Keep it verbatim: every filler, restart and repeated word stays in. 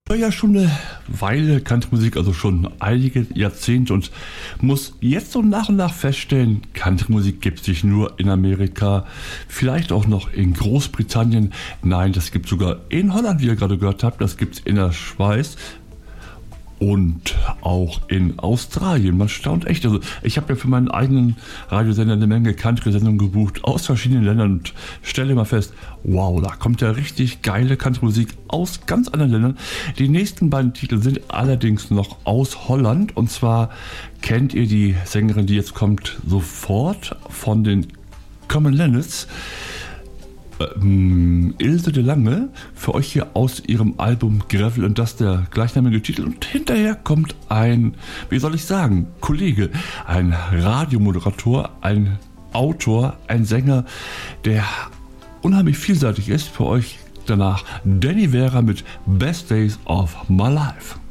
Ich höre ja schon eine Weile Country-Musik, also schon einige Jahrzehnte und muss jetzt so nach und nach feststellen, Country-Musik gibt es nicht nur in Amerika, vielleicht auch noch in Großbritannien. Nein, das gibt es sogar in Holland, wie ihr gerade gehört habt, das gibt es in der Schweiz. Und auch in Australien. Man staunt echt. Also ich habe ja für meinen eigenen Radiosender eine Menge Country-Sendungen gebucht aus verschiedenen Ländern und stelle mal fest, wow, da kommt ja richtig geile Country-Musik aus ganz anderen Ländern. Die nächsten beiden Titel sind allerdings noch aus Holland. Und zwar kennt ihr die Sängerin, die jetzt kommt, sofort von den Common Linnets. Ähm, Ilse de Lange, für euch hier aus ihrem Album Gravel und das der gleichnamige Titel. Und hinterher kommt ein, wie soll ich sagen, Kollege, ein Radiomoderator, ein Autor, ein Sänger, der unheimlich vielseitig ist. Für euch danach Danny Vera mit Best Days of My Life.